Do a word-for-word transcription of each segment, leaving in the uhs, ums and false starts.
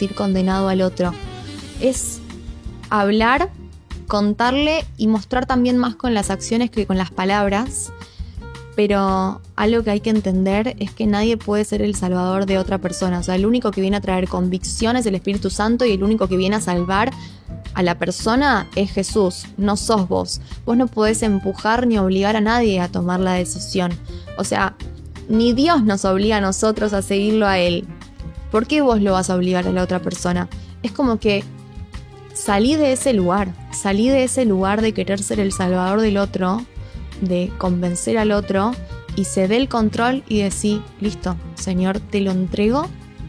sentir condenado al otro. Es hablar, contarle y mostrar también más con las acciones que con las palabras. Pero algo que hay que entender es que nadie puede ser el salvador de otra persona. O sea, el único que viene a traer convicción es el Espíritu Santo, y el único que viene a salvar a la persona es Jesús, no sos vos. Vos no podés empujar ni obligar a nadie a tomar la decisión. O sea, ni Dios nos obliga a nosotros a seguirlo a Él. ¿Por qué vos lo vas a obligar a la otra persona? Es como que salí de ese lugar, salí de ese lugar de querer ser el salvador del otro, de convencer al otro, y cedé el control y decí, listo, Señor, te lo entrego,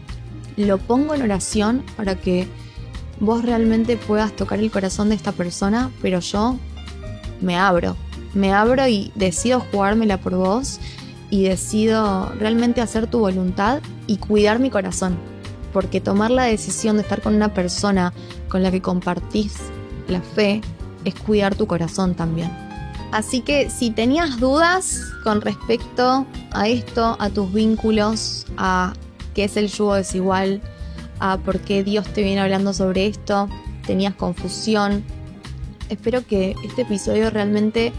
lo pongo en oración para que vos realmente puedas tocar el corazón de esta persona, pero yo me abro, me abro y decido jugármela por vos y decido realmente hacer tu voluntad y cuidar mi corazón, porque tomar la decisión de estar con una persona con la que compartís la fe es cuidar tu corazón también. Así que si tenías dudas con respecto a esto, a tus vínculos, a qué es el yugo desigual, a por qué Dios te viene hablando sobre esto, tenías confusión, espero que este episodio realmente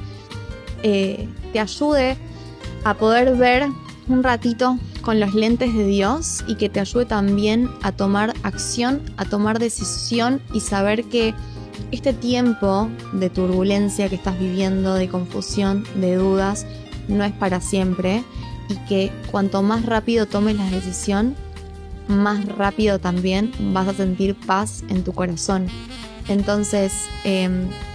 eh, te ayude a poder ver un ratito con los lentes de Dios y que te ayude también a tomar acción, a tomar decisión y saber que este tiempo de turbulencia que estás viviendo, de confusión, de dudas, no es para siempre, y que cuanto más rápido tomes la decisión, más rápido también vas a sentir paz en tu corazón. Entonces, eh,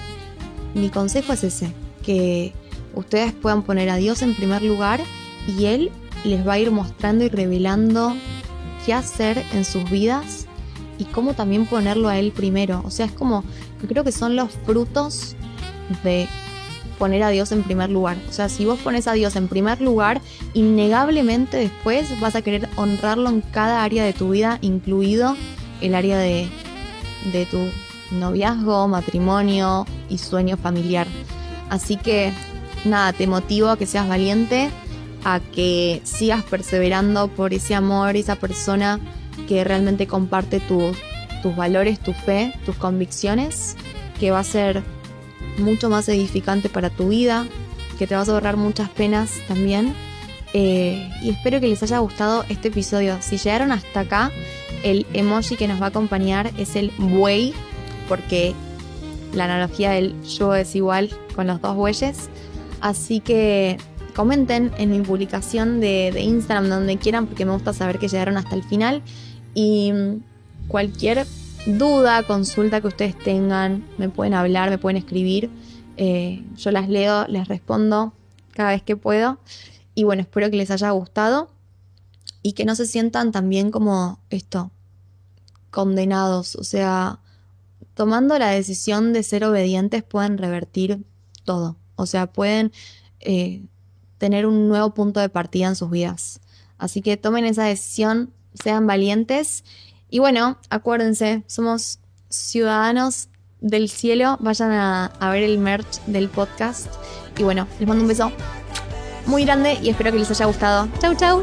mi consejo es ese, que ustedes puedan poner a Dios en primer lugar y Él les va a ir mostrando y revelando qué hacer en sus vidas y cómo también ponerlo a Él primero. O sea, es como, yo creo que son los frutos de poner a Dios en primer lugar. O sea, si vos pones a Dios en primer lugar, innegablemente después vas a querer honrarlo en cada área de tu vida, incluido el área de, de tu noviazgo, matrimonio y sueño familiar. Así que, nada, te motivo a que seas valiente, a que sigas perseverando por ese amor, esa persona que realmente comparte tu, tus valores, tu fe, tus convicciones, que va a ser mucho más edificante para tu vida, que te vas a ahorrar muchas penas también. Eh, y espero que les haya gustado este episodio. Si llegaron hasta acá, el emoji que nos va a acompañar es el buey, porque la analogía del yugo es igual con los dos bueyes. Así que comenten en mi publicación de, de Instagram, donde quieran, porque me gusta saber que llegaron hasta el final. Y cualquier duda, consulta que ustedes tengan, me pueden hablar, me pueden escribir. Eh, yo las leo, les respondo cada vez que puedo. Y bueno, espero que les haya gustado y que no se sientan también como esto, condenados. O sea, tomando la decisión de ser obedientes pueden revertir todo. O sea, pueden eh, tener un nuevo punto de partida en sus vidas. Así que tomen esa decisión, sean valientes. Y bueno, acuérdense, somos ciudadanos del cielo. Vayan a, a ver el merch del podcast. Y bueno, les mando un beso muy grande y espero que les haya gustado. Chau, chau.